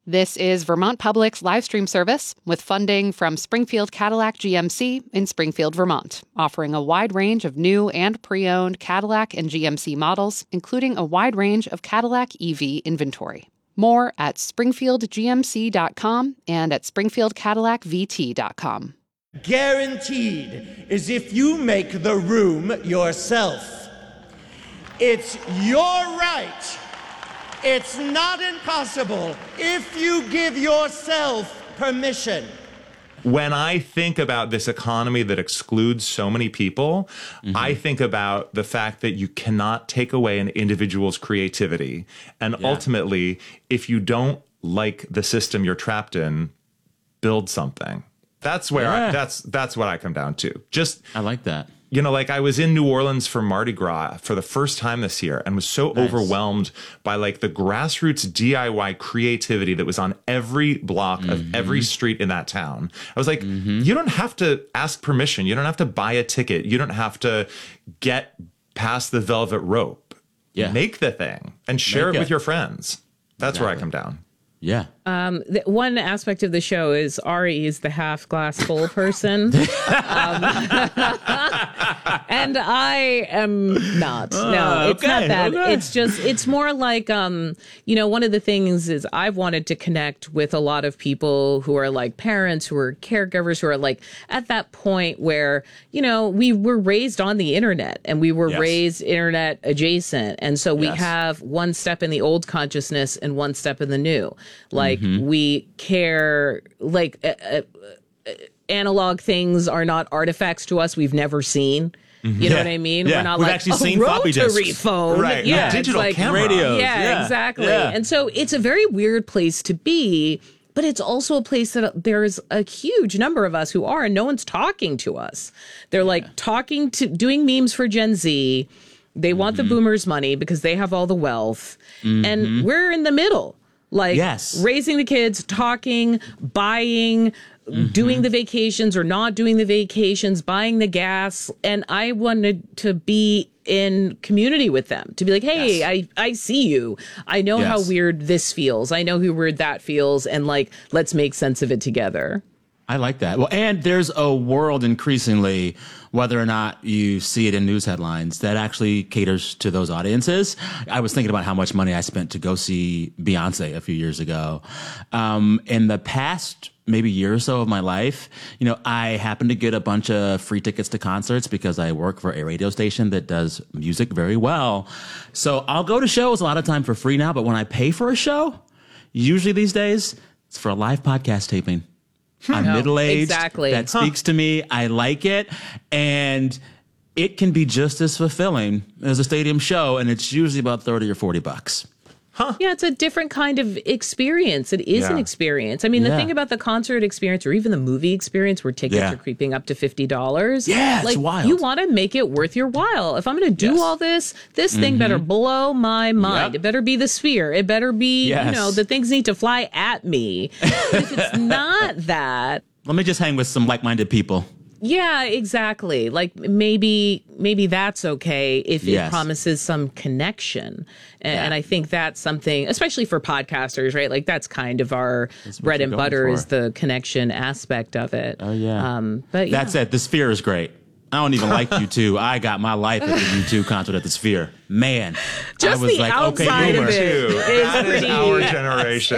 This is Vermont Public's live stream service with funding from Springfield Cadillac GMC in Springfield, Vermont, offering a wide range of new and pre-owned Cadillac and GMC models, including a wide range of Cadillac EV inventory. More at springfieldgmc.com and at springfieldcadillacvt.com. Guaranteed is if you make the room yourself. It's your right. It's not impossible if you give yourself permission. When I think about this economy that excludes so many people, I think about the fact that you cannot take away an individual's creativity. And ultimately, if you don't like the system you're trapped in, build something. That's where that's what I come down to. I like that. You know, like I was in New Orleans for Mardi Gras for the first time this year and was so overwhelmed by like the grassroots DIY creativity that was on every block of every street in that town. I was like, you don't have to ask permission. You don't have to buy a ticket. You don't have to get past the velvet rope. Make the thing and share it with your friends. That's where I come down. Yeah. One aspect of the show is Ari is the half glass full person. And I am not. No, it's not that. Okay. It's more like, one of the things is I've wanted to connect with a lot of people who are like parents, who are caregivers, who are like at that point where, we were raised on the internet and we were raised internet adjacent. And so we have one step in the old consciousness and one step in the new. Like we care, analog things are not artifacts to us we've never seen. You know what I mean? Yeah. We're not We've like actually seen floppy rotary disks. phone. Right. Yeah. Digital camera. Radios. Yeah, exactly. Yeah. And so it's a very weird place to be, but it's also a place that there's a huge number of us who are, and no one's talking to us. They're like doing memes for Gen Z. They want the boomers' money because they have all the wealth. And we're in the middle. Raising the kids, talking, buying, doing the vacations or not doing the vacations, buying the gas. And I wanted to be in community with them, to be like, hey, I see you. I know how weird this feels. I know how weird that feels. And let's make sense of it together. I like that. Well, and there's a world increasingly, whether or not you see it in news headlines, that actually caters to those audiences. I was thinking about how much money I spent to go see Beyonce a few years ago. In the past maybe year or so of my life, I happened to get a bunch of free tickets to concerts because I work for a radio station that does music very well. So I'll go to shows a lot of time for free now, but when I pay for a show, usually these days, it's for a live podcast taping. I'm middle-aged. Exactly. That speaks to me. I like it. And it can be just as fulfilling as a stadium show. And it's usually about $30 or $40. Yeah, it's a different kind of experience. It is an experience. I mean, the thing about the concert experience or even the movie experience where tickets are creeping up to $50. Yeah, it's wild. You want to make it worth your while. If I'm going to do all this thing better blow my mind. It better be the Sphere. It better be, the things need to fly at me. But if it's not that... Let me just hang with some like-minded people. Yeah, exactly. Like maybe that's okay if it promises some connection. And I think that's something, especially for podcasters, right? Like that's kind of our bread and butter is the connection aspect of it. Oh, yeah. But that's it. The Sphere is great. I don't even like U2. I got my life at the U2 concert at the Sphere. Man, just I was the like, outside okay, of it that is our generation.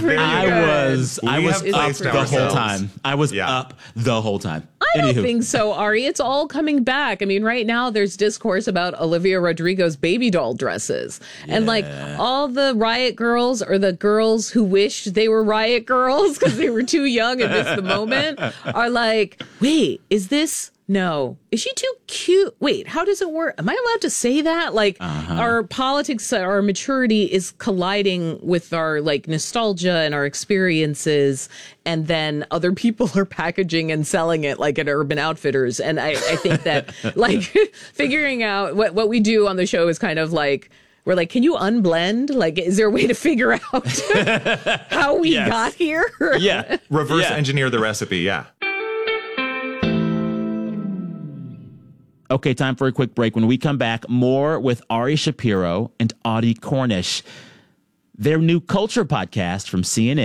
I was up the whole time. I was up the whole time. I don't think so, Ari. It's all coming back. I mean, right now there's discourse about Olivia Rodrigo's baby doll dresses. And all the Riot Girls or the girls who wished they were Riot Girls because they were too young and missed the moment are like, wait, is this... No. Is she too cute? Wait, how does it work? Am I allowed to say that? Our politics, our maturity is colliding with our nostalgia and our experiences. And then other people are packaging and selling it at Urban Outfitters. And I think that figuring out what we do on the show is kind of we're like, can you unblend? Is there a way to figure out how we got here? Reverse engineer the recipe. Yeah. Okay, time for a quick break. When we come back, more with Ari Shapiro and Audie Cornish. Their new culture podcast from CNN